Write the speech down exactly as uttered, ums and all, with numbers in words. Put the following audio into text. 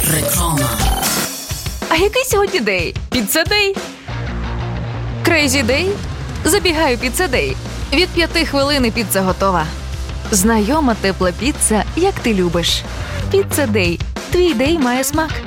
Реклама. А який сьогодні день? Піца-дей? Крейзі дей? Забігаю піца-дей. Від п'яти хвилин піца готова. Знайома тепла піца, як ти любиш. Піца-дей. Твій дей має смак.